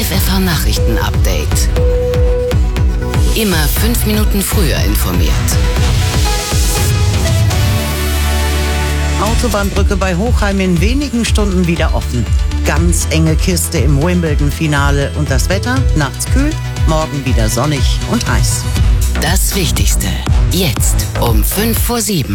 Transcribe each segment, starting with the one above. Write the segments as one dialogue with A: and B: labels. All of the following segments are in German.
A: FFH Nachrichten-Update. Immer 5 Minuten früher informiert.
B: Autobahnbrücke bei Hochheim in wenigen Stunden wieder offen. Ganz enge Kiste im Wimbledon-Finale und das Wetter nachts kühl, morgen wieder sonnig und heiß.
A: Das Wichtigste jetzt um 6:55.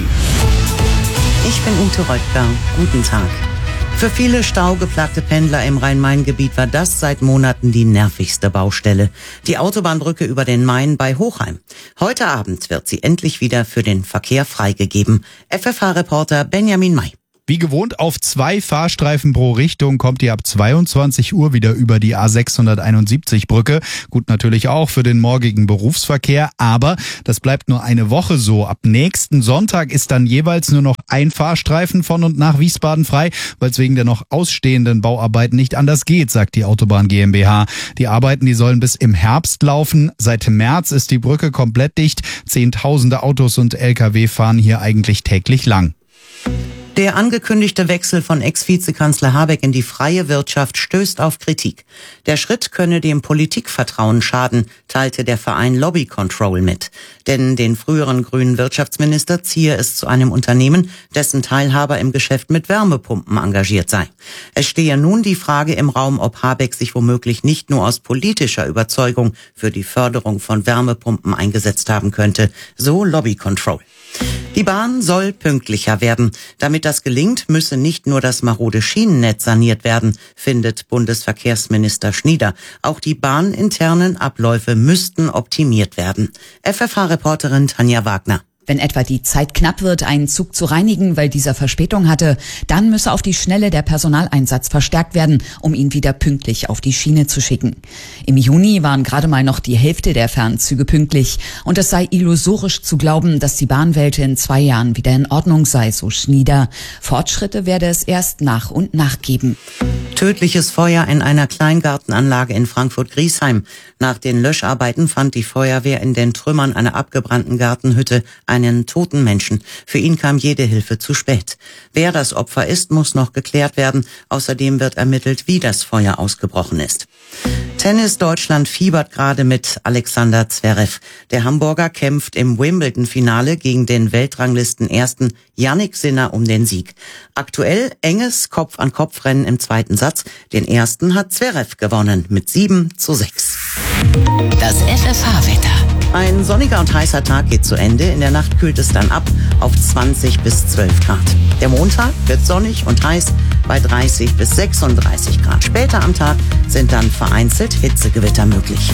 B: Ich bin Ute Reutger. Guten Tag. Für viele staugeplagte Pendler im Rhein-Main-Gebiet war das seit Monaten die nervigste Baustelle. Die Autobahnbrücke über den Main bei Hochheim. Heute Abend wird sie endlich wieder für den Verkehr freigegeben. FFH-Reporter Benjamin May.
C: Wie gewohnt auf 2 Fahrstreifen pro Richtung kommt ihr ab 22 Uhr wieder über die A671-Brücke. Gut, natürlich auch für den morgigen Berufsverkehr, aber das bleibt nur eine Woche so. Ab nächsten Sonntag ist dann jeweils nur noch ein Fahrstreifen von und nach Wiesbaden frei, weil es wegen der noch ausstehenden Bauarbeiten nicht anders geht, sagt die Autobahn GmbH. Die Arbeiten, die sollen bis im Herbst laufen. Seit März ist die Brücke komplett dicht. Zehntausende Autos und Lkw fahren hier eigentlich täglich lang.
B: Der angekündigte Wechsel von Ex-Vizekanzler Habeck in die freie Wirtschaft stößt auf Kritik. Der Schritt könne dem Politikvertrauen schaden, teilte der Verein Lobby Control mit. Denn den früheren grünen Wirtschaftsminister ziehe es zu einem Unternehmen, dessen Teilhaber im Geschäft mit Wärmepumpen engagiert sei. Es stehe nun die Frage im Raum, ob Habeck sich womöglich nicht nur aus politischer Überzeugung für die Förderung von Wärmepumpen eingesetzt haben könnte, so Lobby Control. Die Bahn soll pünktlicher werden. Damit das gelingt, müsse nicht nur das marode Schienennetz saniert werden, findet Bundesverkehrsminister Schnieder. Auch die bahninternen Abläufe müssten optimiert werden. FFH-Reporterin Tanja Wagner.
D: Wenn etwa die Zeit knapp wird, einen Zug zu reinigen, weil dieser Verspätung hatte, dann müsse auf die Schnelle der Personaleinsatz verstärkt werden, um ihn wieder pünktlich auf die Schiene zu schicken. Im Juni waren gerade mal noch die Hälfte der Fernzüge pünktlich und es sei illusorisch zu glauben, dass die Bahnwelt in 2 Jahren wieder in Ordnung sei, so Schnieder. Fortschritte werde es erst nach und nach geben.
B: Tödliches Feuer in einer Kleingartenanlage in Frankfurt-Griesheim. Nach den Löscharbeiten fand die Feuerwehr in den Trümmern einer abgebrannten Gartenhütte einen toten Menschen. Für ihn kam jede Hilfe zu spät. Wer das Opfer ist, muss noch geklärt werden. Außerdem wird ermittelt, wie das Feuer ausgebrochen ist. Tennis Deutschland fiebert gerade mit Alexander Zverev. Der Hamburger kämpft im Wimbledon-Finale gegen den Weltranglisten-Ersten Jannik Sinner um den Sieg. Aktuell enges Kopf-an-Kopf-Rennen im zweiten Satz. Den ersten hat Zverev gewonnen mit 7:6.
A: Das FFH-Wetter.
B: Ein sonniger und heißer Tag geht zu Ende. In der Nacht kühlt es dann ab auf 20 bis 12 Grad. Der Montag wird sonnig und heiß bei 30 bis 36 Grad. Später am Tag sind dann vereinzelt Hitzegewitter möglich.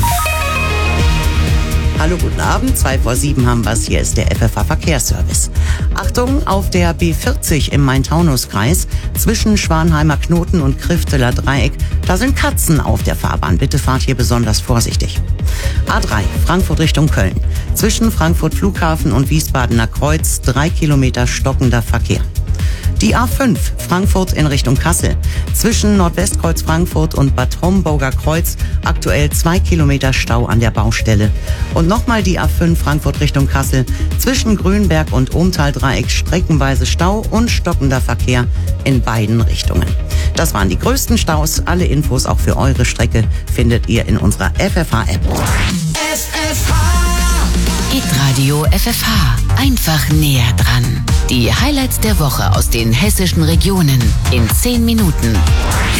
B: Hallo, guten Abend. 6:55 haben wir's. Hier ist der FFH Verkehrsservice. Achtung, auf der B40 im Main-Taunus-Kreis zwischen Schwanheimer Knoten und Krifteler Dreieck, da sind Katzen auf der Fahrbahn. Bitte fahrt hier besonders vorsichtig. A3, Frankfurt Richtung Köln. Zwischen Frankfurt Flughafen und Wiesbadener Kreuz 3 Kilometer stockender Verkehr. Die A5, Frankfurt in Richtung Kassel. Zwischen Nordwestkreuz Frankfurt und Bad Homburger Kreuz aktuell 2 Kilometer Stau an der Baustelle. Und nochmal die A5 Frankfurt Richtung Kassel. Zwischen Grünberg und Ohmtal-Dreieck streckenweise Stau und stockender Verkehr in beiden Richtungen. Das waren die größten Staus. Alle Infos auch für eure Strecke findet ihr in unserer FFH-App.
A: Hitradio FFH. Einfach näher dran. Die Highlights der Woche aus den hessischen Regionen in 10 Minuten.